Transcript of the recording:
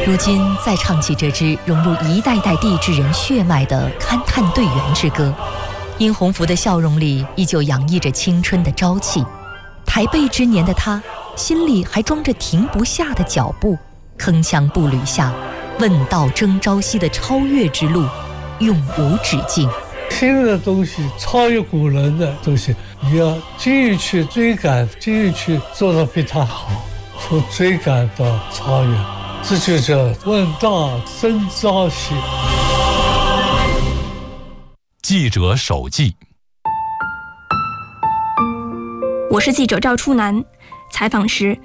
如今再唱起这支融入一代代地质人血脉的勘探队员之歌，殷洪福的笑容里依旧洋溢着青春的朝气。台背之年的他，心里还装着停不下的脚步，铿锵步履下，问道征朝夕的超越之路永无止境。 新的东西，超越古人的东西，你要继续去追赶，继续去做得比他好，从追赶到超越，这就叫问道征朝夕。 记者手记。 我是记者赵初南，采访时